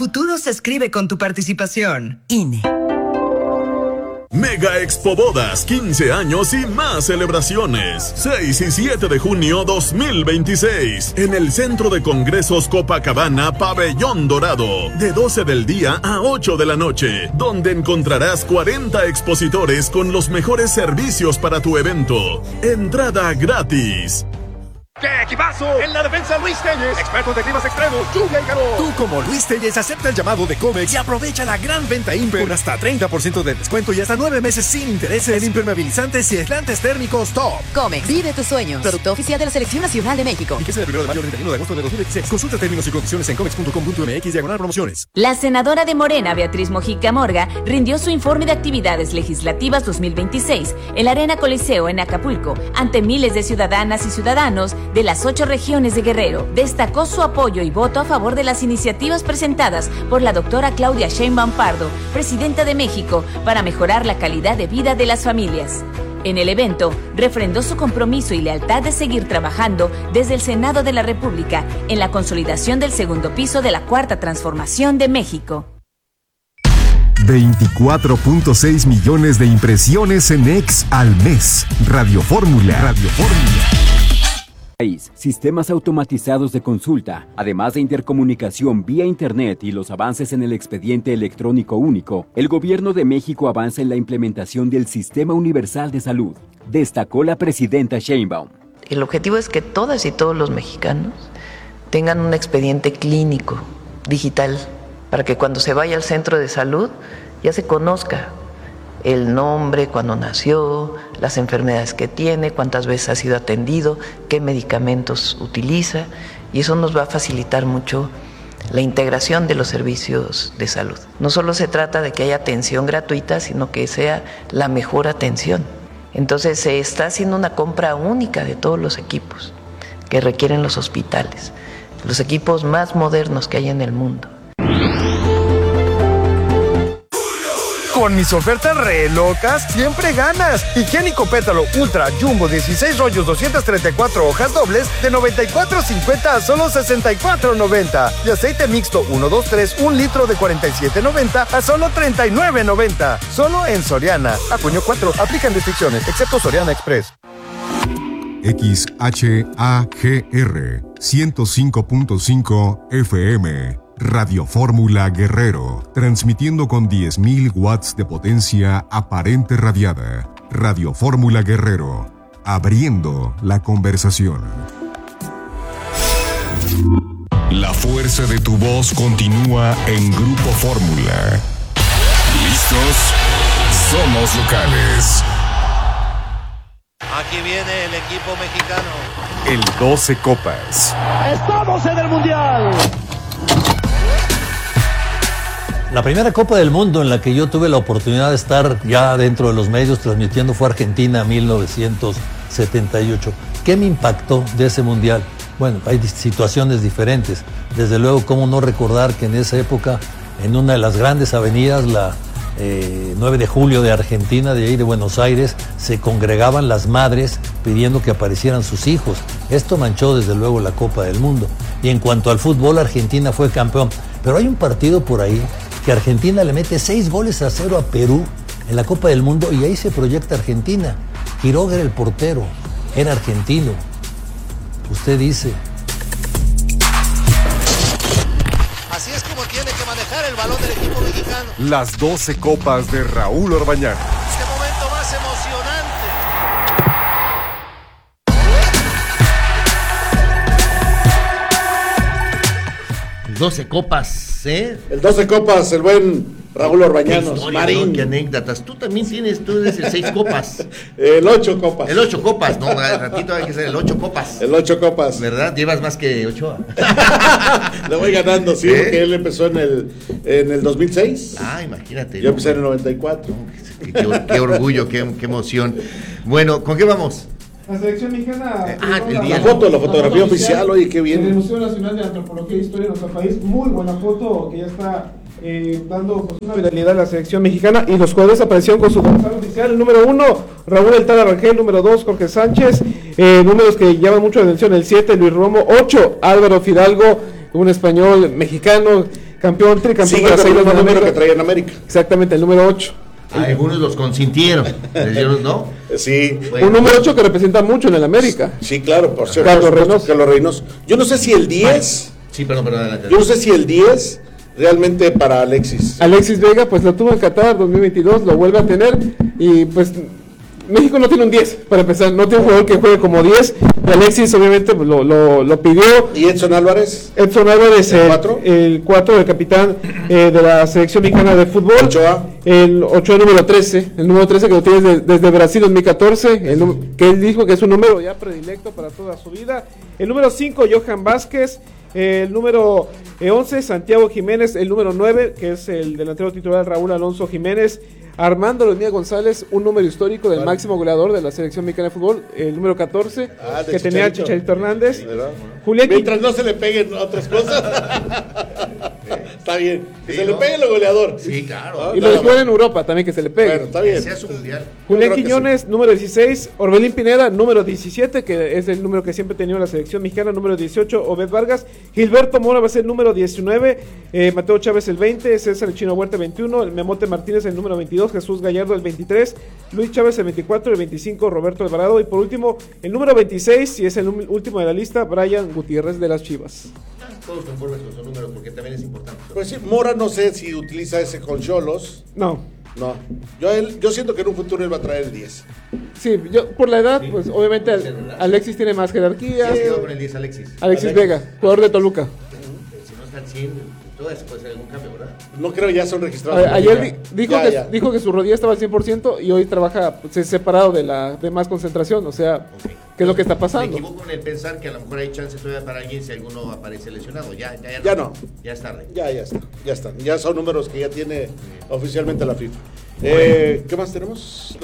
futuro se escribe con tu participación. INE. Mega Expo Bodas, 15 años y más celebraciones. 6 y 7 de junio 2026. En el Centro de Congresos Copacabana, Pabellón Dorado. De 12 del día a 8 de la noche. Donde encontrarás 40 expositores con los mejores servicios para tu evento. Entrada gratis. ¡Qué equipazo! En la defensa, Luis Telles, expertos de climas extremos, lluvia y calor. Tú, como Luis Telles, acepta el llamado de Comex y aprovecha la gran venta Imper con hasta 30% de descuento y hasta 9 meses sin intereses en impermeabilizantes y aislantes térmicos top. Comex, vive tus sueños. Producto oficial de la Selección Nacional de México. Y que sea del 1 de mayo al 31 de agosto de 2016. Consulta términos y condiciones en comex.com.mx/promociones. La senadora de Morena, Beatriz Mojica Morga, rindió su informe de actividades legislativas 2026 en la Arena Coliseo en Acapulco, ante miles de ciudadanas y ciudadanos de las 8 regiones de Guerrero. Destacó su apoyo y voto a favor de las iniciativas presentadas por la doctora Claudia Sheinbaum Pardo, presidenta de México, para mejorar la calidad de vida de las familias. En el evento, refrendó su compromiso y lealtad de seguir trabajando desde el Senado de la República en la consolidación del segundo piso de la Cuarta Transformación de México. 24.6 millones de impresiones en X al mes. Radio Fórmula. Sistemas automatizados de consulta, además de intercomunicación vía Internet y los avances en el expediente electrónico único, el Gobierno de México avanza en la implementación del Sistema Universal de Salud, destacó la presidenta Sheinbaum. El objetivo es que todas y todos los mexicanos tengan un expediente clínico digital para que cuando se vaya al centro de salud ya se conozca el nombre, cuándo nació, las enfermedades que tiene, cuántas veces ha sido atendido, qué medicamentos utiliza, y eso nos va a facilitar mucho la integración de los servicios de salud. No solo se trata de que haya atención gratuita, sino que sea la mejor atención. Entonces se está haciendo una compra única de todos los equipos que requieren los hospitales, los equipos más modernos que hay en el mundo. Con mis ofertas re locas, siempre ganas. Higiénico Pétalo Ultra Jumbo 16 rollos 234 hojas dobles de $94.50 a solo $64.90. Y aceite mixto 1, 2, 3, 1 litro de $47.90 a solo $39.90. Solo en Soriana. A junio 4. Aplican restricciones, excepto Soriana Express. XHAGR 105.5 FM. Radio Fórmula Guerrero, transmitiendo con 10.000 watts de potencia aparente radiada. Radio Fórmula Guerrero, abriendo la conversación. La fuerza de tu voz continúa en Grupo Fórmula. ¿Listos? Somos locales. Aquí viene el equipo mexicano. El 12 Copas. ¡Estamos en el Mundial! La primera Copa del Mundo en la que yo tuve la oportunidad de estar ya dentro de los medios transmitiendo fue Argentina 1978. ¿Qué me impactó de ese mundial? Bueno, hay situaciones diferentes. Desde luego, cómo no recordar que en esa época, en una de las grandes avenidas, la 9 de julio de Argentina, de ahí de Buenos Aires, se congregaban las madres pidiendo que aparecieran sus hijos. Esto manchó desde luego la Copa del Mundo. Y en cuanto al fútbol, Argentina fue campeón. Pero hay un partido por ahí que Argentina le mete 6-0 a Perú en la Copa del Mundo y ahí se proyecta Argentina. Quiroga era el portero, era argentino. Usted dice. Así es como tiene que manejar el balón del equipo mexicano. Las 12 copas de Raúl Orbañanos. Este momento más emocionante. 12 copas, ¿eh? El 12 copas, el buen Raúl Orbañanos, historia, Marín. ¿no? Qué anécdotas. Tú también tienes, tú eres el 6 copas. El 8 copas. El 8 copas, no, al ratito hay que ser el 8 copas. El 8 copas. ¿Verdad? Llevas más que Ochoa. Le voy ganando, sí, porque él empezó en el 2006. Ah, imagínate. Yo empecé en el 94. Qué orgullo, qué emoción. Bueno, ¿con qué vamos? La selección mexicana. La fotografía oficial, oye, qué bien. En el Museo Nacional de Antropología e Historia de nuestro país, muy buena foto que ya está dando pues, una viralidad a la selección mexicana. Y los jugadores aparecieron con su dorsal oficial. El número 1, Raúl El Tala Rangel. Número 2, Jorge Sánchez. Números que llaman mucho la atención: el 7, Luis Romo. 8, Álvaro Fidalgo, un español mexicano campeón, tricampeón. Sigue con el mismo número que traía en América. Exactamente, el número 8. Algunos los consintieron, ¿no? Sí. Bueno. Un número 8 que representa mucho en el América. Sí, claro, por cierto. Carlos Reynoso. Yo no sé si el 10. Sí, perdón, adelante. Yo no sé si el 10 realmente para Alexis. Alexis Vega, pues lo tuvo en Qatar 2022, lo vuelve a tener y pues México no tiene un 10, para empezar, no tiene un jugador que juegue como 10, y Alexis obviamente pues, lo pidió. ¿Y Edson Álvarez? Edson Álvarez, el 4, el capitán de la selección mexicana de fútbol. Ochoa. El 8 número 13, el número 13 que lo tiene desde Brasil 2014, que él dijo que es un número ya predilecto para toda su vida. El número 5, Johan Vázquez. El número 11, Santiago Jiménez. El número 9, que es el delantero titular Raúl Alonso Jiménez. Armando Leonía González, un número histórico del máximo goleador de la selección mexicana de fútbol. El número 14, que tenía Chicharito Hernández. Sí, Julián, mientras no se le peguen otras cosas. Está bien, que se le pegue el goleador. Sí, claro. Y lo después en Europa también, que se le pegue. Bueno, está bien. Que sea su mundial. Julián Quiñones, número 16. Orbelín Pineda, número 17, que es el número que siempre ha tenido la selección mexicana. Número 18, Obed Vargas. Gilberto Mora va a ser el número 19. Mateo Chávez el 20. César el Chino Huerta el 21. El Memote Martínez el número 22. Jesús Gallardo el 23. Luis Chávez el 24. El 25, Roberto Alvarado. Y por último, el número 26, y es el último de la lista, Brian Gutiérrez de las Chivas. Todos conformes con sus números porque también es importante. Pues sí, Mora no sé si utiliza ese con Xolos. No. Yo siento que en un futuro él va a traer el 10. Sí, yo por la edad, pues obviamente Alexis tiene más jerarquía. ¿Quién quedó con el 10, Alexis? Alexis Vega, jugador de Toluca. Si no está al 100, todo eso puede ser algún cambio, ¿verdad? No creo, ya son registrados. Ayer dijo que su rodilla estaba al 100% y hoy trabaja separado de la demás concentración, o sea, ¿qué es lo que está pasando? Me equivoco en el pensar que a lo mejor hay chance todavía para alguien si alguno aparece lesionado. Ya no. Ya es tarde. Ya está. Ya son números que ya tiene oficialmente la FIFA. ¿Qué más tenemos?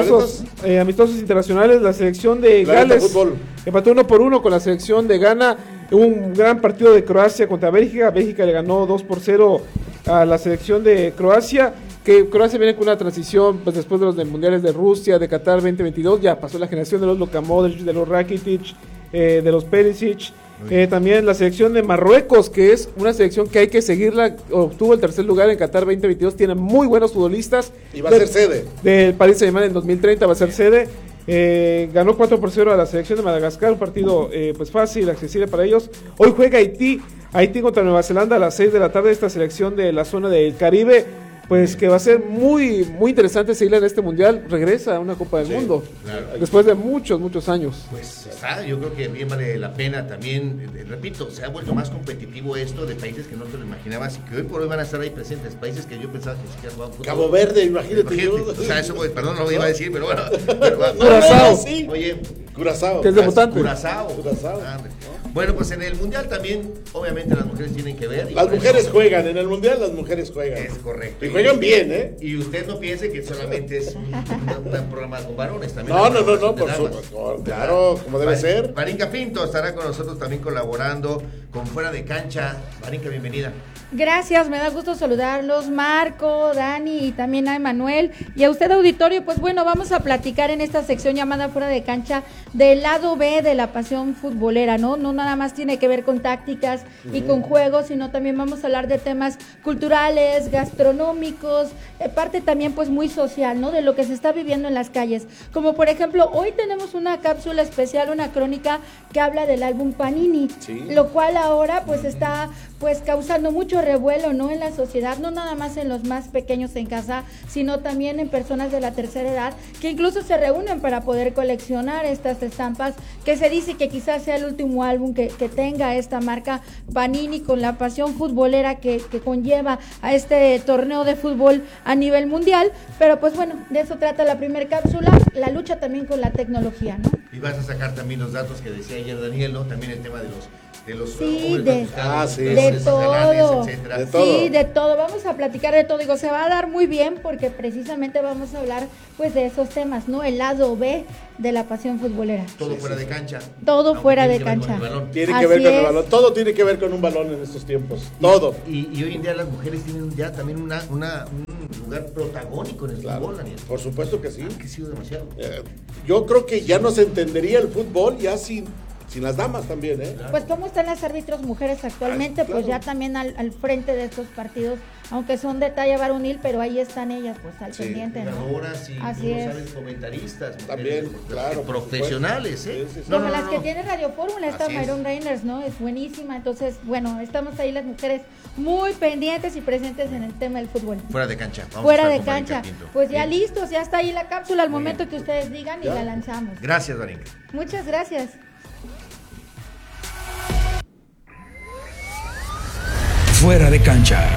Amistosos internacionales, la selección de Gales empató 1-1 con la selección de Ghana. Un gran partido de Croacia contra Bélgica. Bélgica le ganó 2-0 a la selección de Croacia. Que Croacia viene con una transición pues después de los mundiales de Rusia, de Qatar 2022. Ya pasó la generación de los Luka Modric, de los Rakitic, de los Perisic. También la selección de Marruecos, que es una selección que hay que seguirla, obtuvo el tercer lugar en Qatar 2022, tiene muy buenos futbolistas. Y va a ser sede. Del Paris Saint-Germain en 2030 va a ser sede. Ganó 4-0 a la selección de Madagascar, un partido pues fácil, accesible para ellos. Hoy juega Haití contra Nueva Zelanda a las 6 de la tarde, esta selección de la zona del Caribe. Pues que va a ser muy interesante seguirla en este mundial. Regresa a una Copa del Mundo, claro, después de muchos años. Pues yo creo que bien vale la pena también. Repito, se ha vuelto más competitivo esto de países que no te lo imaginabas y que hoy por hoy van a estar ahí presentes. Países que yo pensaba que siquiera jugaban fútbol. Cabo Verde, imagínate. O sea, eso, perdón, no lo iba a decir, pero bueno. Curazao. Oye, Curazao. Que es debutante. Curazao. Bueno, pues en el mundial también, obviamente las mujeres tienen que ver. Las mujeres juegan, en el mundial las mujeres juegan. Es correcto. Y juegan bien, ¿eh? Y usted no piense que solamente es un programa con varones también. No, por supuesto. Claro, como debe ser. Varinka Pinto estará con nosotros también colaborando con Fuera de Cancha. Varinka, bienvenida. Gracias, me da gusto saludarlos, Marco, Dani y también a Emanuel y a usted auditorio. Pues bueno, vamos a platicar en esta sección llamada Fuera de Cancha del lado B de la pasión futbolera, ¿no? No nada más tiene que ver con tácticas y con juegos, sino también vamos a hablar de temas culturales, gastronómicos, parte también pues muy social, ¿no? De lo que se está viviendo en las calles. Como por ejemplo, hoy tenemos una cápsula especial, una crónica que habla del álbum Panini, lo cual ahora pues está pues causando mucho revuelo, ¿no? En la sociedad, no nada más en los más pequeños en casa, sino también en personas de la tercera edad, que incluso se reúnen para poder coleccionar estas estampas, que se dice que quizás sea el último álbum que tenga esta marca Panini, con la pasión futbolera que conlleva a este torneo de fútbol a nivel mundial. Pero pues bueno, de eso trata la primera cápsula, la lucha también con la tecnología, ¿no? Y vas a sacar también los datos que decía ayer Daniel, ¿no? También el tema de los de todo. Vamos a platicar de todo. Digo, se va a dar muy bien porque precisamente vamos a hablar pues de esos temas, ¿no? El lado B de la pasión futbolera. Todo fuera de cancha. Todo fuera de cancha. Tiene que ver con el balón. Todo tiene que ver con un balón en estos tiempos. Todo. Y hoy en día las mujeres tienen ya también un lugar protagónico en el fútbol, Daniel. Por supuesto que sí. Ha crecido demasiado. Yo creo que ya no se entendería el fútbol ya sin sin las damas también, ¿eh? Pues cómo están las árbitros mujeres actualmente, claro. pues ya también al frente de estos partidos, aunque son de talla varonil, pero ahí están ellas, pues al pendiente, ¿no? Jugadoras y Así es. sabes, comentaristas, también, claro, profesionales, ¿eh? Como las que tiene Radio Fórmula, está Así Myron Reiners, ¿no? Es buenísima, entonces, bueno, estamos ahí las mujeres muy pendientes y presentes en el tema del fútbol. Fuera de cancha. Fuera de cancha. Pues ya listos, ya está ahí la cápsula al momento que ustedes digan y la lanzamos. Gracias, Darinka. Muchas gracias. Fuera de cancha.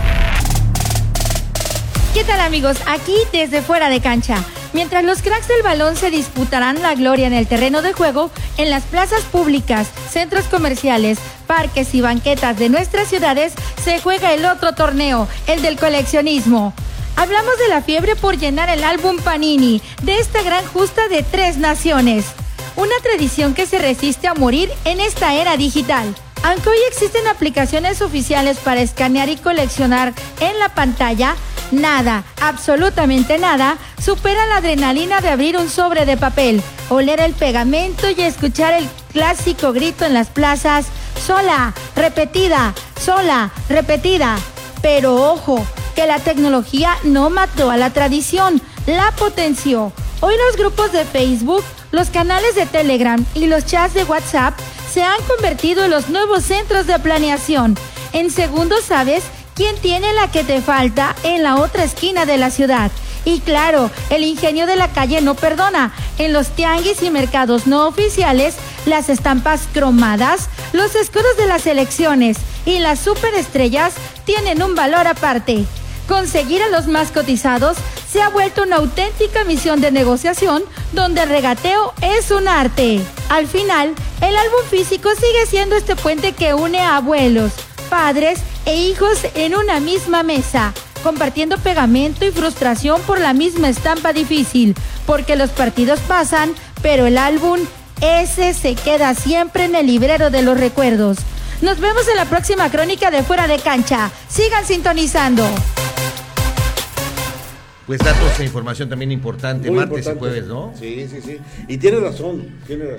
¿Qué tal, amigos? Aquí desde Fuera de Cancha. Mientras los cracks del balón se disputarán la gloria en el terreno de juego, en las plazas públicas, centros comerciales, parques y banquetas de nuestras ciudades se juega el otro torneo, el del coleccionismo. Hablamos de la fiebre por llenar el álbum Panini de esta gran justa de 3 naciones. Una tradición que se resiste a morir en esta era digital. Aunque hoy existen aplicaciones oficiales para escanear y coleccionar en la pantalla, nada, absolutamente nada, supera la adrenalina de abrir un sobre de papel, oler el pegamento y escuchar el clásico grito en las plazas: sola, repetida, sola, repetida. Pero ojo, que la tecnología no mató a la tradición, la potenció. Hoy los grupos de Facebook, los canales de Telegram y los chats de WhatsApp se han convertido en los nuevos centros de planeación. En segundos sabes quién tiene la que te falta en la otra esquina de la ciudad. Y claro, el ingenio de la calle no perdona. En los tianguis y mercados no oficiales, las estampas cromadas, los escudos de las selecciones y las superestrellas tienen un valor aparte. Conseguir a los más cotizados se ha vuelto una auténtica misión de negociación donde el regateo es un arte. Al final, el álbum físico sigue siendo este puente que une a abuelos, padres e hijos en una misma mesa, compartiendo pegamento y frustración por la misma estampa difícil, porque los partidos pasan, pero el álbum, ese se queda siempre en el librero de los recuerdos. Nos vemos en la próxima crónica de Fuera de Cancha. Sigan sintonizando. Pues datos e información también importante, Muy martes importante. y jueves, ¿no? Sí. Y tiene razón,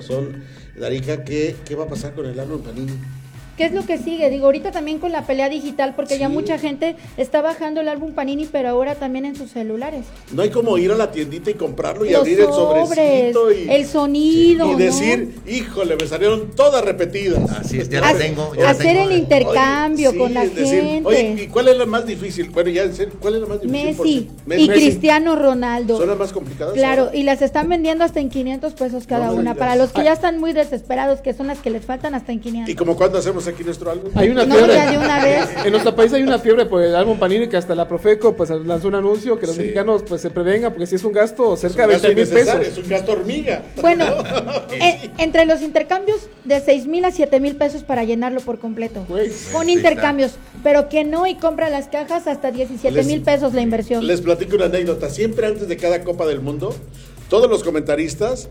Darinka, ¿qué va a pasar con el álbum Panini? ¿Qué es lo que sigue? Digo, ahorita también con la pelea digital, porque ya mucha gente está bajando el álbum Panini, pero ahora también en sus celulares. No hay como ir a la tiendita y comprarlo y Los abrir el sobres, sobrecito y el sonido, y decir, ¿no? Híjole, me salieron todas repetidas. Así es, ya la tengo. Hacer el intercambio con la gente. Oye, ¿y cuál es la más difícil? Bueno, ya en serio, ¿cuál es la más difícil? Messi y Cristiano Ronaldo. ¿Son las más complicadas? Claro, y las están vendiendo hasta en 500 pesos cada una. Para los que ya están muy desesperados, que son las que les faltan, hasta en 500. ¿Y como cuándo hacemos aquí nuestro álbum? Hay una fiebre. Ya de una vez. En nuestro país hay una fiebre por el álbum Panini, que hasta la Profeco pues lanzó un anuncio que los mexicanos pues se prevengan, porque si es un gasto cerca de 20,000 pesos. Es un gasto hormiga. Bueno, entre los intercambios de 6,000 a 7,000 pesos para llenarlo por completo. Con intercambios, pero que no y compra las cajas hasta 17,000 pesos la inversión. Les platico una anécdota. Siempre antes de cada Copa del Mundo, todos los comentaristas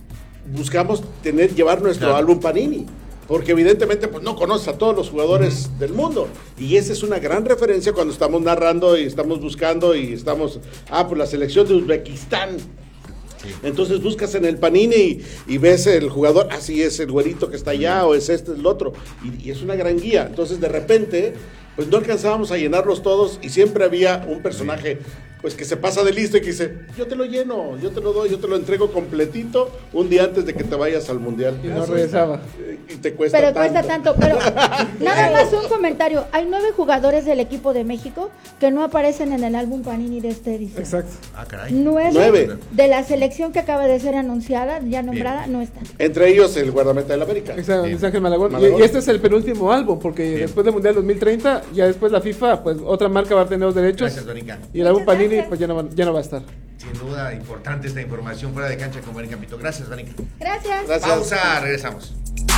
buscamos llevar nuestro álbum Panini. Porque evidentemente pues no conoces a todos los jugadores del mundo. Y esa es una gran referencia cuando estamos narrando y estamos buscando y estamos... pues la selección de Uzbekistán. Sí. Entonces buscas en el Panini y ves el jugador, así es el güerito que está allá o es el otro. Y es una gran guía. Entonces de repente pues no alcanzábamos a llenarlos todos y siempre había un personaje pues que se pasa de listo y que dice, yo te lo lleno, yo te lo doy, yo te lo entrego completito un día antes de que te vayas al Mundial. Y no regresaba. Y te cuesta pero tanto. Cuesta tanto, pero nada más un comentario. Hay 9 jugadores del equipo de México que no aparecen en el álbum Panini de esta edición. Exacto. Ah, caray. 9 de la selección que acaba de ser anunciada, ya nombrada, no están. Entre ellos el guardameta del América. Exacto, Luis Ángel Malagón. Y este es el penúltimo álbum, porque después del Mundial 2030, ya después la FIFA, pues otra marca va a tener los derechos. Gracias, Donica. Y el álbum Panini pues ya no va a estar. Sin duda, importante esta información Fuera de Cancha con Donica Pito. Gracias, Donica. Gracias. Pausa, regresamos.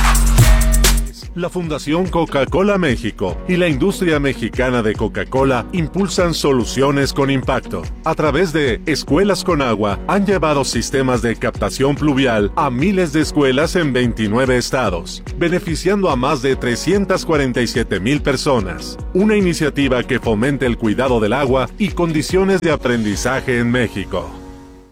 La Fundación Coca-Cola México y la industria mexicana de Coca-Cola impulsan soluciones con impacto. A través de Escuelas con Agua, han llevado sistemas de captación pluvial a miles de escuelas en 29 estados, beneficiando a más de 347,000 personas. Una iniciativa que fomenta el cuidado del agua y condiciones de aprendizaje en México.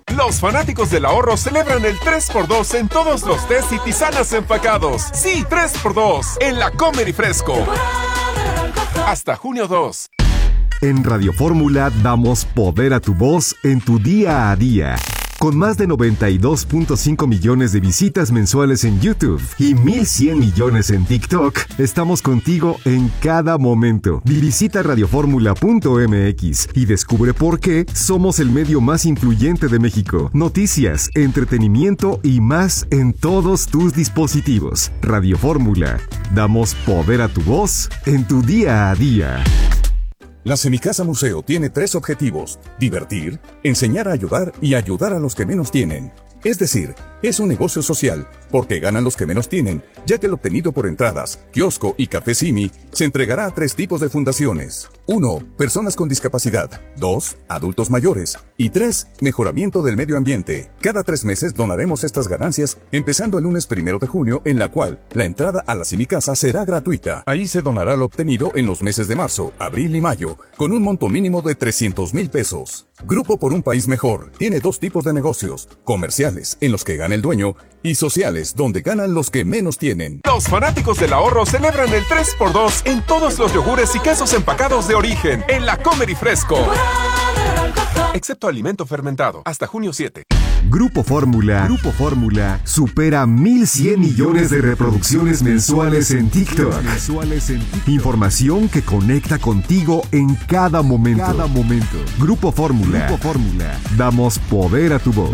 Los fanáticos del ahorro celebran el 3x2 en todos los tés y tisanas empacados. Sí, 3x2 en La Comer y Fresco. Hasta junio 2. En Radio Fórmula damos poder a tu voz en tu día a día. Con más de 92.5 millones de visitas mensuales en YouTube y 1.100 millones en TikTok, estamos contigo en cada momento. Visita radioformula.mx y descubre por qué somos el medio más influyente de México. Noticias, entretenimiento y más en todos tus dispositivos. Radio Fórmula. Damos poder a tu voz en tu día a día. La Semicasa Museo tiene 3 objetivos: divertir, enseñar a ayudar y ayudar a los que menos tienen. Es decir, es un negocio social, porque ganan los que menos tienen, ya que el obtenido por entradas, kiosco y café Simi se entregará a 3 tipos de fundaciones. 1. Personas con discapacidad. 2. Adultos mayores. Y 3. Mejoramiento del medio ambiente. Cada 3 meses donaremos estas ganancias, empezando el lunes 1 de junio, en la cual la entrada a la Semicasa será gratuita. Ahí se donará lo obtenido en los meses de marzo, abril y mayo, con un monto mínimo de 300,000 pesos. Grupo por un País Mejor tiene 2 tipos de negocios: comerciales, en los que gana el dueño, y sociales, donde ganan los que menos tienen. Los fanáticos del ahorro celebran el 3x2 en todos los yogures y quesos empacados de origen en La Comer y Fresco. Excepto alimento fermentado. Hasta junio 7. Grupo Fórmula supera 1.100 millones de reproducciones mensuales en TikTok. Información que conecta contigo en cada momento. Grupo Fórmula. Damos poder a tu voz.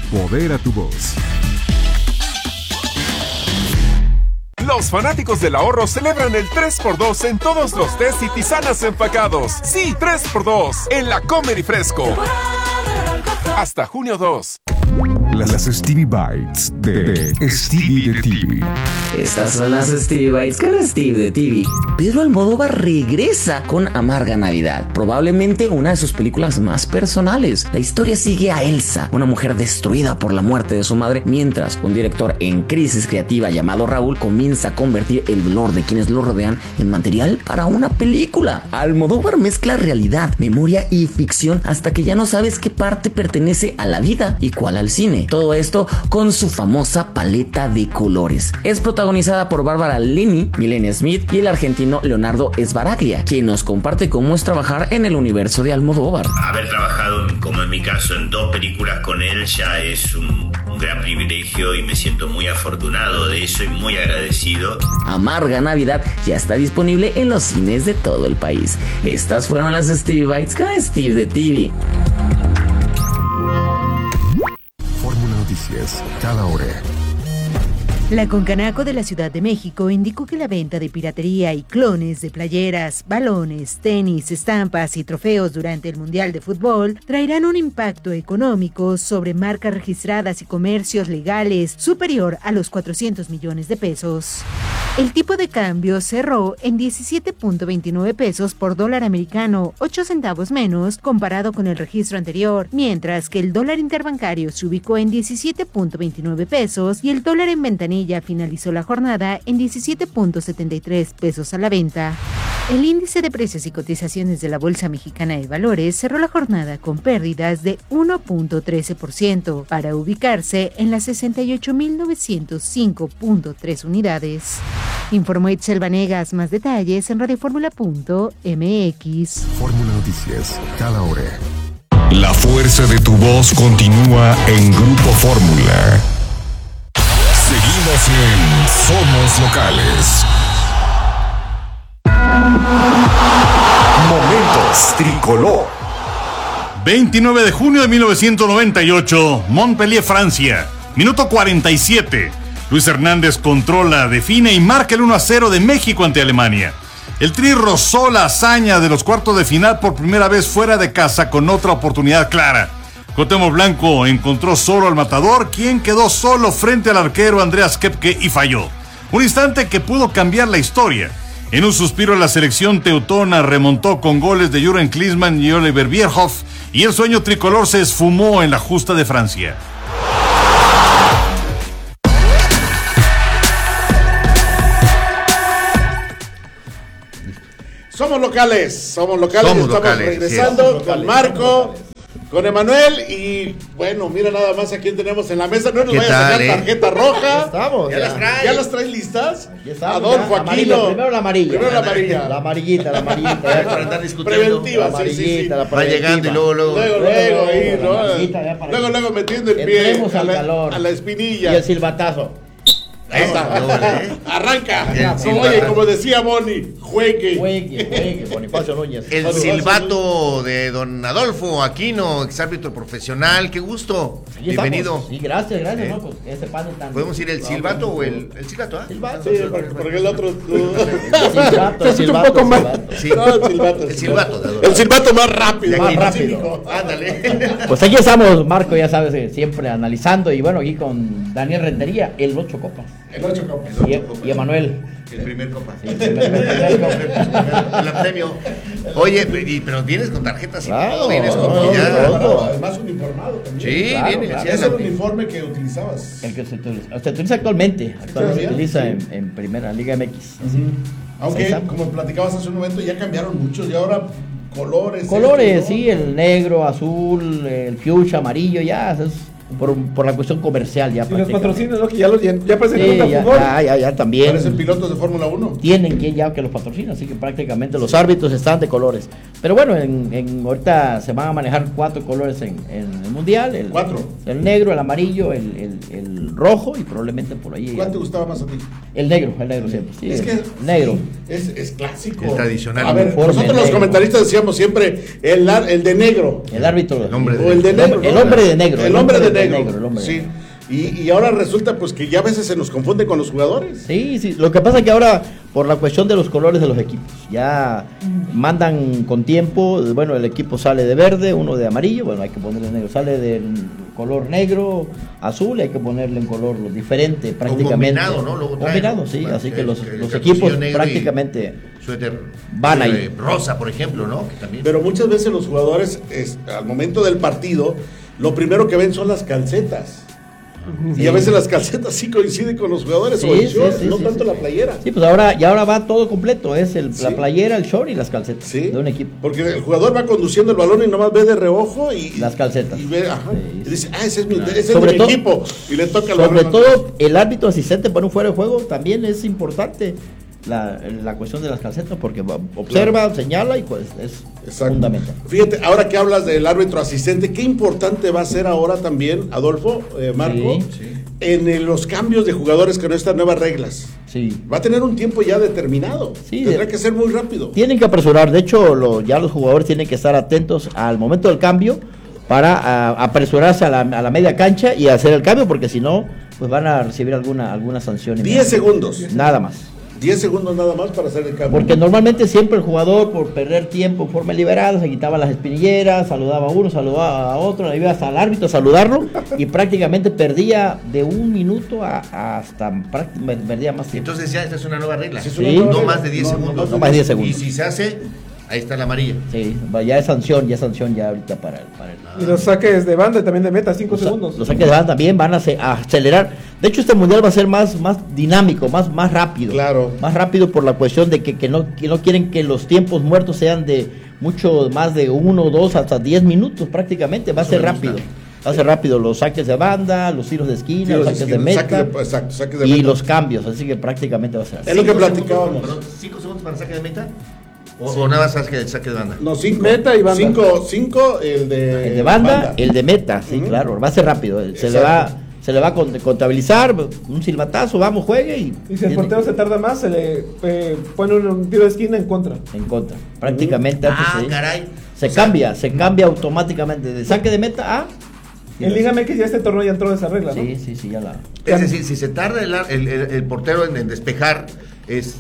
Los fanáticos del ahorro celebran el 3x2 en todos los tés y tisanas empacados. Sí, 3x2 en La Comer y Fresco. Hasta junio 2. Las Stevie Bites de Stevie de TV. Estas son las Stevie Bites con Steve de TV. Pedro Almodóvar regresa con Amarga Navidad, probablemente una de sus películas más personales. La historia sigue a Elsa, una mujer destruida por la muerte de su madre, mientras un director en crisis creativa llamado Raúl comienza a convertir el dolor de quienes lo rodean en material para una película. Almodóvar mezcla realidad, memoria y ficción hasta que ya no sabes qué parte pertenece a la vida y cuál al cine. Todo esto con su famosa paleta de colores. Es protagonizada por Bárbara Linney, Milena Smith y el argentino Leonardo Sbaraglia, quien nos comparte cómo es trabajar en el universo de Almodóvar. Haber trabajado, como en mi caso, en 2 películas con él ya es un gran privilegio y me siento muy afortunado de eso y muy agradecido. Amarga Navidad ya está disponible en los cines de todo el país. Estas fueron las Stevie Bites con Steve de TV. Noticias, cada hora. La Concanaco de la Ciudad de México indicó que la venta de piratería y clones de playeras, balones, tenis, estampas y trofeos durante el Mundial de Fútbol traerán un impacto económico sobre marcas registradas y comercios legales superior a los 400 millones de pesos. El tipo de cambio cerró en 17.29 pesos por dólar americano, 8 centavos menos comparado con el registro anterior, mientras que el dólar interbancario se ubicó en 17.29 pesos y el dólar en ventanilla finalizó la jornada en 17.73 pesos a la venta. El índice de precios y cotizaciones de la Bolsa Mexicana de Valores cerró la jornada con pérdidas de 1.13% para ubicarse en las 68.905.3 unidades. Informó Itzel Vanegas. Más detalles en radioformula.mx. Fórmula Noticias, cada hora. La fuerza de tu voz continúa en Grupo Fórmula. Seguimos en Somos Locales. Momentos Tricolor. 29 de junio de 1998, Montpellier, Francia. Minuto 47. Luis Hernández controla, define y marca el 1-0 de México ante Alemania. El Tri rozó la hazaña de los cuartos de final por primera vez fuera de casa con otra oportunidad clara. Cuauhtémoc Blanco encontró solo al matador, quien quedó solo frente al arquero Andreas Kepke y falló. Un instante que pudo cambiar la historia. En un suspiro, la selección teutona remontó con goles de Jürgen Klinsmann y Oliver Bierhoff, y el sueño tricolor se esfumó en la justa de Francia. Somos locales, estamos regresando con Marco, con Emanuel y bueno, mira nada más a quién tenemos en la mesa. No nos ¿Qué vaya a sacar tal, tarjeta roja. Estamos, ¿Ya las traes listas? estamos, Adolfo ya. Aquino. Primero la amarilla. Primero la amarilla. La amarillita. Para andar discutiendo. Preventiva, La amarillita, la Va preventiva. llegando y luego. Ahí, la amarillita, ya para luego metiendo el pie entremos al calor. a la espinilla. Y el silbatazo. Ahí está. Arranca. El Oye, como decía Boni, juegue. Bonifacio Núñez. El silbato de don Adolfo Aquino, exárbitro profesional, qué gusto. Aquí Bienvenido. estamos. Sí, gracias, ¿no? Pues este panel tan. ¿Podemos ir el silbato o el silbato? Silbato. Sí, porque el otro. El silbato, un poco más. Sí. No, el silbato. El silbato de Adolfo. El silbato más rápido. Más rápido. Ándale. Pues aquí estamos, Marco, ya sabes, siempre analizando. Y bueno, aquí con Daniel Rentería, el 8 copas. El 8 copas. Y Emanuel. El primer copa. Sí, el primer copa. El premio. Oye, pero vienes con tarjetas y todo, vienes con Además uniformado también. Sí, Claro, viene. claro. sí, Es el uniforme que utilizabas. El que se utiliza actualmente. Actualmente se utiliza en primera Liga MX. Aunque, como platicabas hace un momento, ya cambiaron muchos y ahora colores. Colores, sí, el negro, azul, el fuchsia, amarillo, ya, es por la cuestión comercial ya. Y los patrocinios, ¿no? Que ya parecen sí, en fútbol. ya también. Parecen pilotos de Fórmula 1. Tienen quien ya que los patrocina, así que prácticamente los árbitros están de colores. Pero bueno, ahorita se van a manejar 4 colores en el mundial. 4. El negro, el amarillo, el rojo y probablemente por ahí. ¿Cuál te gustaba más a ti? El negro siempre. Sí, es que el negro. Es clásico. El tradicional. A ver, nosotros los comentaristas decíamos siempre el de negro. El árbitro. El hombre o el de negro. El hombre de negro. El hombre de negro. Sí. Y ahora resulta pues que ya a veces se nos confunde con los jugadores. Sí. Lo que pasa es que ahora, por la cuestión de los colores de los equipos, ya mandan con tiempo. Bueno, el equipo sale de verde, uno de amarillo, bueno, hay que ponerle negro. Sale del color negro, azul, hay que ponerle en color diferente prácticamente. Combinado, ¿no? Luego Combinado, sí. Bueno, así que los el equipos negro prácticamente suéter van ahí. Rosa, por ejemplo, ¿no? Que también. Pero muchas veces los jugadores, al momento del partido, lo primero que ven son las calcetas. Sí. Y a veces las calcetas sí coinciden con los jugadores o el short, no tanto la playera. Sí, pues ahora va todo completo, es la playera, el short y las calcetas de un equipo. Porque el jugador va conduciendo el balón y nomás ve de reojo y las calcetas. Y ve, y dice, ese es mi equipo. Y le toca el balón. Sobre todo el árbitro asistente para un fuera de juego también es importante. La cuestión de las calcetas, porque observa, señala y pues es fundamental. Fíjate, ahora que hablas del árbitro asistente, qué importante va a ser ahora también, Adolfo, Marco, en los cambios de jugadores con estas nuevas reglas. Sí. Va a tener un tiempo ya determinado. Sí, tendrá que ser muy rápido. Tienen que apresurar, de hecho ya los jugadores tienen que estar atentos al momento del cambio para apresurarse a la media cancha y hacer el cambio, porque si no, pues van a recibir alguna sanción. 10 segundos. Nada más. 10 segundos nada más para hacer el cambio. Porque normalmente siempre el jugador, por perder tiempo en forma liberada, se quitaba las espinilleras, saludaba a uno, saludaba a otro, le iba hasta el árbitro a saludarlo y prácticamente perdía de 1 minuto hasta perdía más tiempo. Entonces ya esta es una nueva regla. Sí. No más de 10 segundos. No más de 10 segundos. Y si se hace, ahí está la amarilla. Sí, ya es sanción ya ahorita para el y los saques de banda y también de meta, 5 segundos. Los saques de banda también van a acelerar. De hecho, este mundial va a ser más dinámico, más rápido. Claro. Más rápido por la cuestión de que no quieren que los tiempos muertos sean de mucho más de 1, 2, hasta 10 minutos prácticamente. Va a ser rápido. Va a ser rápido los saques de banda, los tiros de esquina, los saques de meta saques de y meta. los cambios. Así que prácticamente va a ser así. Es lo que platicábamos. 5 segundos para saque de meta. O nada más saque de banda. No, 5 meta y banda. 5 el de banda, el de meta, sí, claro, va a ser rápido, se le va a contabilizar un silbatazo, vamos, juegue y si el portero se tarda más, se le pone un tiro de esquina en contra. Prácticamente caray. Se cambia automáticamente de saque de meta a en Liga MX ya este torneo ya entró de esa regla, ¿no? Sí, ya la. Es decir, si se tarda el portero en despejar, es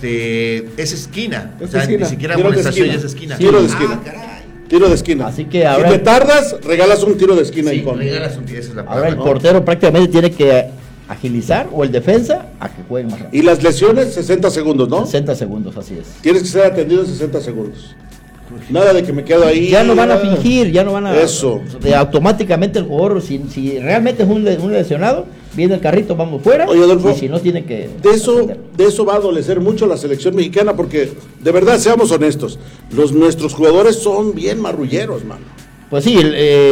esquina. O sea, ni siquiera amonestación, ya es esquina. Tiro de esquina. Tiro de esquina. Así que ahora, si te tardas, regalas un tiro de esquina. Sí, regalas un tiro, esa es la palabra. Ahora el portero prácticamente tiene que agilizar, o el defensa, a que jueguen más rápido. Y las lesiones, 60 segundos, ¿no? 60 segundos, así es. Tienes que ser atendido en 60 segundos. Nada de que me quedo ahí. Ya no van a fingir, ya no van a. Eso. Automáticamente el jugador, si realmente es un lesionado, viene el carrito, vamos fuera. Oye, Adolfo, y si no tiene que. De eso va a adolecer mucho la selección mexicana, porque de verdad, seamos honestos, nuestros jugadores son bien marrulleros, mano. Pues sí,